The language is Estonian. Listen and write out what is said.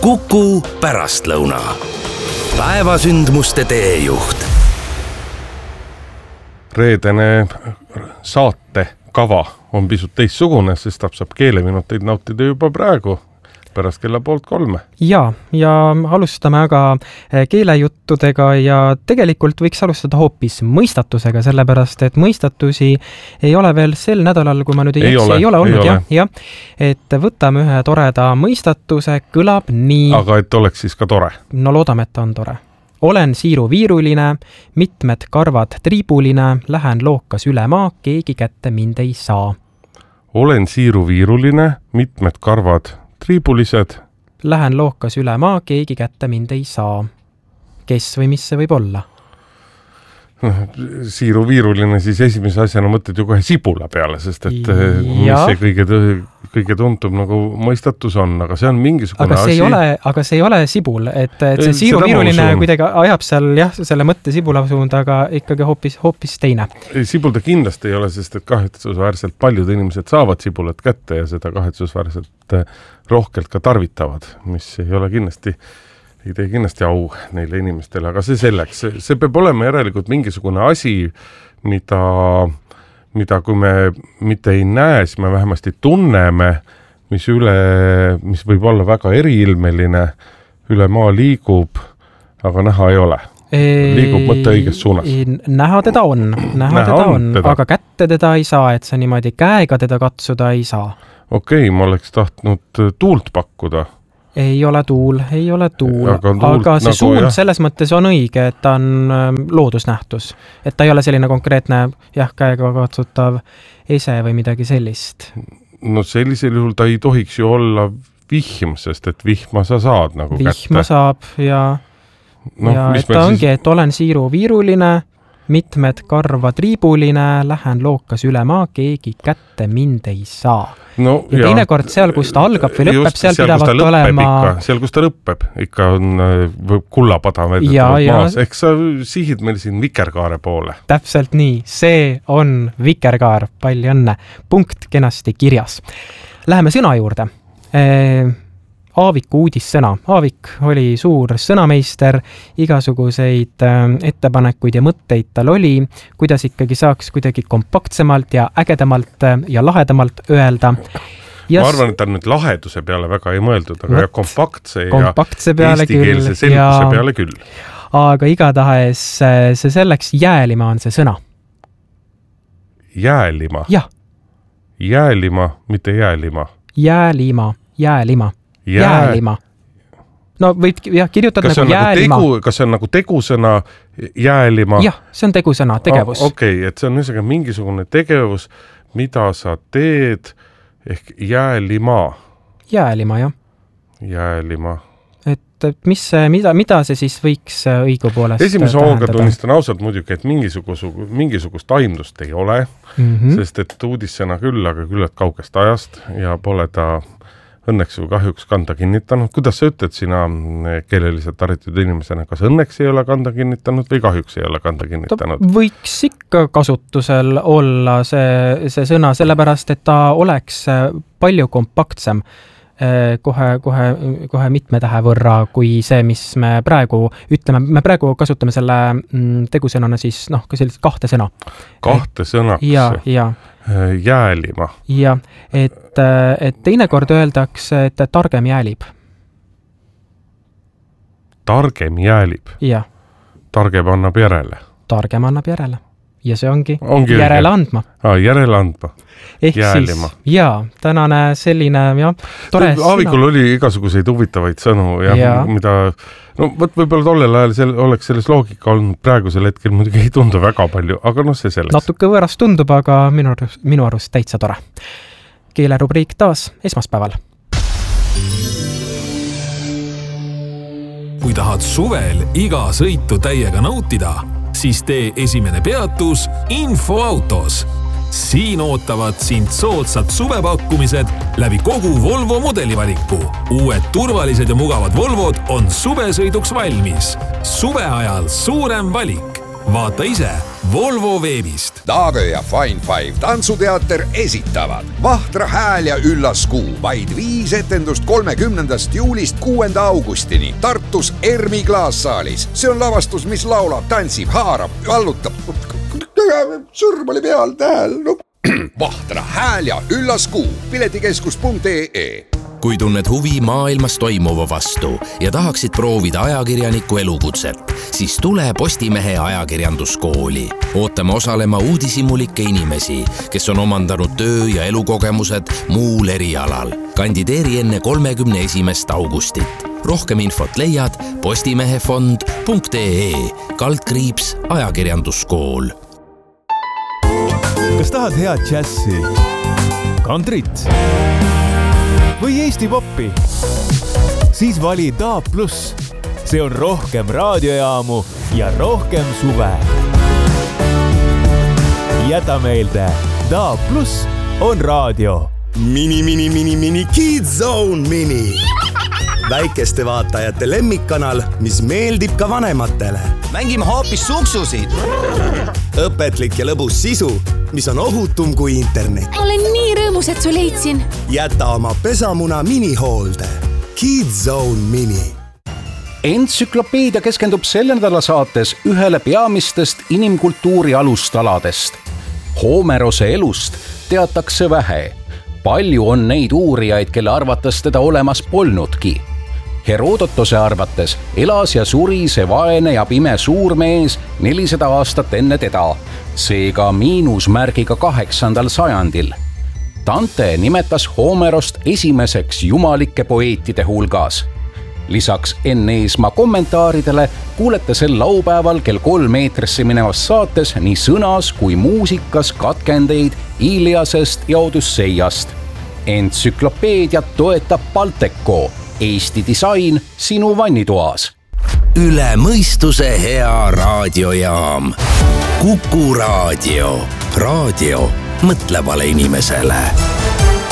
Kuku pärastlõuna. Päevasündmuste teejuht. Reedene saatekava on pisut teistsugune, sest saab keeleminuteid nautida juba praegu pärast kella 2:30. Ja alustame aga keelejuttudega ja tegelikult võiks alustada hoopis mõistatusega, sellepärast et mõistatusi ei ole veel sel nädalal, kui ma nüüd ei ole olnud. Ja. Et võtame ühe toreda mõistatuse, kõlab nii. Aga et oleks siis ka tore? No loodame, et on tore. Olen siiruviiruline, mitmed karvad triibuline, lähen lookas üle maa, keegi kätte mind ei saa. Olen siiruviiruline, mitmed karvad triibulised. Lähen lookas üle maa, keegi kätte mind ei saa. Kes või mis see võib olla? Siiruviiruline, siis esimese asjana mõtled ju kohe sibula peale, sest et mis see kõige tuntum nagu mõistatus on, aga see on mingisugune asi. Aga see ei ole sibul, et see siiruviiruline kuidagi ajab seal selle mõtte sibula suunda, aga ikkagi hoopis teine. Sibul ta kindlasti ei ole, sest et kahetsusväärselt paljud inimesed saavad sibulat kätte ja seda kahetsusväärselt rohkelt ka tarvitavad, mis ei tee kindlasti au neile inimestele, aga see selleks. See peab olema järelikult mingisugune asi, mida kui me mitte ei näe, siis me vähemasti tunneme, mis võib olla väga eriilmeline, üle maa liigub, aga näha ei ole. Liigub mõtte õiges suunas. Näha teda on, aga kätte teda ei saa, et sa niimoodi käega teda katsuda ei saa. Okei, ma oleks tahtnud tuult pakkuda. Ei ole tuul, aga see suund selles mõttes on õige, et ta on loodusnähtus. Et ta ei ole selline konkreetne käega katsutav ese või midagi sellist. No sellisel juhul ta ei tohiks ju olla vihm, sest et vihma sa saad nagu kätte. Vihma saab ja et ta ongi, et olen siiruviiruline, mitmed karva triibuline, lähen lookas üle maa, keegi kätte mind ei saa. Ja teinekord seal, kus ta algab või lõpeb, seal pidavad olema... Seal, kus ta lõpeb, ikka võib kullapada vedetud maas. Ehk sa sihid meil siin vikerkaare poole. Täpselt nii, see on vikerkaar, palju õnne. Punkt kenasti kirjas. Läheme sõna juurde. Aaviku uudissõna. Aavik oli suur sõnameister, igasuguseid ettepanekuid ja mõtteid tal oli, kuidas ikkagi saaks kuidagi kompaktsemalt ja ägedamalt ja lahedamalt öelda. Ma arvan, et ta nüüd laheduse peale väga ei mõeldud, aga kompaktse ja peale eestikeelse selguse peale küll. Aga igatahes see selleks jäälima on see sõna. Jäälima? Jah. Jäälima, mitte jäälima? Jäälima. No võib kirjutada nagu jäälima. Kas see on nagu tegusõna jäälima? Jah, see on tegusõna, tegevus. Okei, et see on mingisugune tegevus, mida sa teed ehk jäälima. Jäälima, jah. Jäälima. Et mida see siis võiks õigupoolest esimese hooga tunnistan ausalt muidugi, et mingisugust aimdust ei ole, sest et uudissõna küll, aga küllalt kaugest ajast ja pole ta õnneks või kahjuks kanda kinnitanud. Kuidas sa ütled sina keeleliselt haritud inimesena, kas õnneks ei ole kanda kinnitanud või kahjuks ei ole kanda kinnitanud? Võiks ikka kasutusel olla see sõna, sellepärast, et ta oleks palju kompaktsem kohe mitme tähe võrra kui see, mis me praegu ütleme. Me praegu kasutame selle tegusõnana siis ka sellist kahte sõna. Kahte sõnaks? Ja. Jäälima. Ja, et teinekord öeldakse, et targem jäälib. Targem jäälib? Ja. Targem annab järele? Targem annab järele. Ja see ongi järele andma. Järele andma. Ehk jäälima. Siis, tänane selline, tore Aavikul oli igasuguseid huvitavaid sõnu, mida, võib-olla tollel ajal oleks selles loogika olnud, praegusel hetkel muidugi ei tundu väga palju, aga see selleks. Natuke võõrast tundub, aga minu arust täitsa tore. Keelerubriik taas esmaspäeval. Kui tahad suvel iga sõitu täiega nautida, siis tee esimene peatus Infoautos. Siin ootavad sind soodsad suvepakkumised läbi kogu Volvo modelivaliku. Uued turvalised ja mugavad Volvod on suvesõiduks valmis. Suve ajal suurem valik. Vaata ise Volvo veebist. Daage ja Fine Five tantsuteater esitavad Vahtra hääl ja üllas kuu. Vaid 5 etendust 30. juulist 6. augustini Tartus Ermi klaassaalis. See on lavastus, mis laulab, tantsib, haarab, vallutab. Sõrm oli peal, tähel. Vahtra hääl ja üllas kuu. Piletikeskus.ee. Kui tunned huvi maailmas toimuva vastu ja tahaksid proovida ajakirjaniku elukutset, siis tule Postimehe ajakirjanduskooli. Ootame osalema uudishimulikke inimesi, kes on omandanud töö- ja elukogemused muul erialal. Kandideeri enne 31. augustit. Rohkem infot leiad postimehefond.ee/ajakirjanduskool. Kas tahad head džässi, kantrit või Eesti poppi? Siis vali DAB+. See on rohkem raadiojaamu ja rohkem suve. Jäta meelde, DAB+ on raadio. Mini Kids Zone Mini. Väikeste vaatajate lemmikkanal, mis meeldib ka vanematele. Mängime hoopis suksusid. Õpetlik ja lõbus sisu, mis on ohutum kui internet. Olen nii rõõmus, et su leidsin. Jäta oma pesamuna minihoolde. Kids Zone Mini. Entsüklopeedia keskendub selle nädala saates ühele peamistest inimkultuuri alustaladest. Homerose elust teatakse vähe. Palju on neid uurijaid, kelle arvates teda olemas polnudki. Herodotose arvates elas ja suri see vaene ja pime suurmees 400 aastat enne teda, seega miinusmärgiga 8. sajandil. Dante nimetas Homerost esimeseks jumalike poeetide hulgas. Lisaks Enn Eesmaa kommentaaridele kuulete sel laupäeval kell 3 eetrisse minevas saates nii sõnas kui muusikas katkendeid Iliasest ja Odüsseiast. Entsüklopeediat toetab Balteco, Eesti disain sinu vannitoas. Üle mõistuse hea raadiojaam. Kuku Raadio. Raadio mõtlevale inimesele.